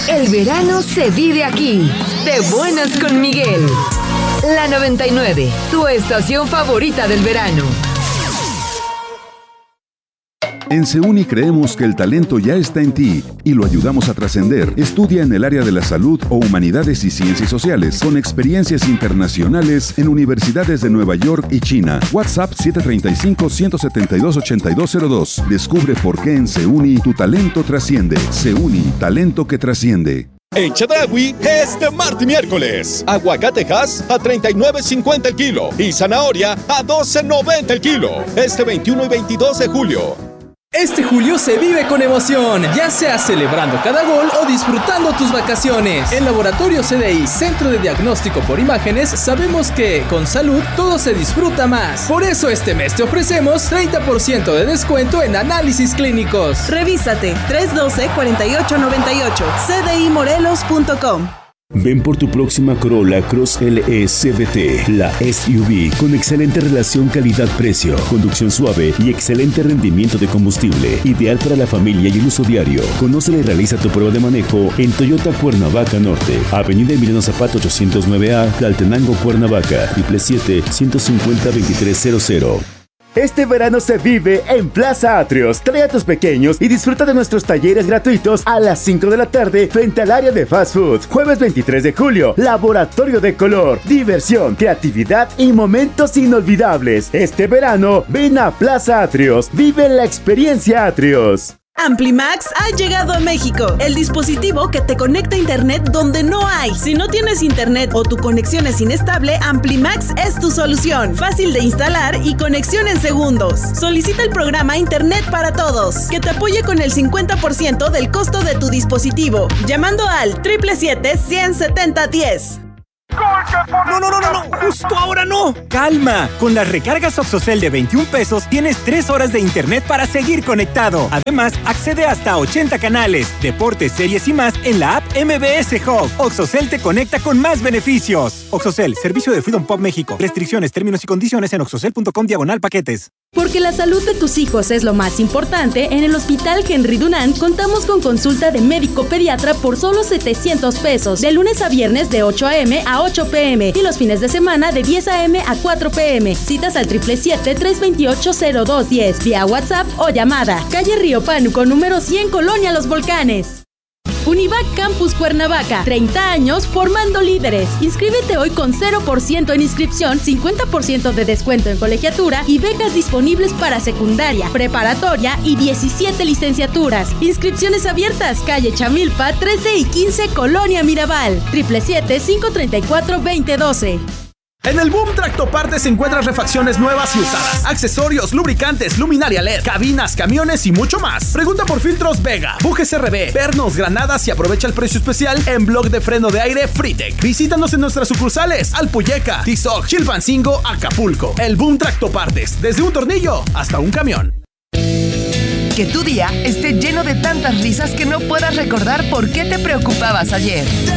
El verano se vive aquí. De buenas con Miguel. La 99, tu estación favorita del verano. En SEUNI creemos que el talento ya está en ti y lo ayudamos a trascender. Estudia en el área de la salud o humanidades y ciencias sociales con experiencias internacionales en universidades de Nueva York y China. WhatsApp 735-172-8202. Descubre por qué en SEUNI tu talento trasciende. SEUNI, talento que trasciende. En Chedraui, este martes y miércoles, aguacatejas a $39.50 el kilo y zanahoria a $12.90 el kilo. Este 21 y 22 de julio. Este julio se vive con emoción, ya sea celebrando cada gol o disfrutando tus vacaciones. En Laboratorio CDI, Centro de Diagnóstico por Imágenes, sabemos que con salud todo se disfruta más. Por eso este mes te ofrecemos 30% de descuento en análisis clínicos. Revísate 312-4898, cdimorelos.com. Ven por tu próxima Corolla Cross LE CVT, la SUV con excelente relación calidad-precio, conducción suave y excelente rendimiento de combustible, ideal para la familia y el uso diario. Conócela y realiza tu prueba de manejo en Toyota Cuernavaca Norte, Avenida Emiliano Zapata 809A, Tlaltenango, Cuernavaca, 777-150-2300. Este verano se vive en Plaza Atrios. Trae a tus pequeños y disfruta de nuestros talleres gratuitos a las 5 de la tarde frente al área de fast food. Jueves 23 de julio, Laboratorio de Color, diversión, creatividad y momentos inolvidables. Este verano, ven a Plaza Atrios. Vive la experiencia Atrios. Amplimax ha llegado a México, el dispositivo que te conecta a internet donde no hay. Si no tienes internet o tu conexión es inestable, Amplimax es tu solución. Fácil de instalar y conexión en segundos. Solicita el programa Internet para Todos, que te apoye con el 50% del costo de tu dispositivo, llamando al 777-170-10. No, justo ahora no. Calma, con las recargas Oxocel de 21 pesos tienes 3 horas de internet para seguir conectado. Además, accede hasta 80 canales, deportes, series y más en la app MBS Hub. Oxocel te conecta con más beneficios. Oxocel, servicio de Freedom Pop México. Restricciones, términos y condiciones en oxocel.com/paquetes. Porque la salud de tus hijos es lo más importante, en el Hospital Henry Dunant contamos con consulta de médico pediatra por solo 700 pesos, de lunes a viernes de 8 a.m. a 8 p.m. y los fines de semana de 10 a.m. a 4 p.m. Citas al 777-328-0210, vía WhatsApp o llamada. Calle Río Pánuco, número 100, Colonia Los Volcanes. Univac Campus Cuernavaca, 30 años formando líderes. Inscríbete hoy con 0% en inscripción, 50% de descuento en colegiatura y becas disponibles para secundaria, preparatoria y 17 licenciaturas. Inscripciones abiertas, calle Chamilpa, 13 y 15, Colonia Mirabal. 777-534-2012. En el Boom Tractopartes encuentras refacciones nuevas y usadas, accesorios, lubricantes, luminaria LED, cabinas, camiones y mucho más. Pregunta por filtros Vega, bujes RB, pernos, granadas y aprovecha el precio especial en bloque de freno de aire Fritec. Visítanos en nuestras sucursales Alpuyeca, Tizoc, Chilpancingo, Acapulco. El Boom Tractopartes, desde un tornillo hasta un camión. Que tu día esté lleno de tantas risas que no puedas recordar por qué te preocupabas ayer.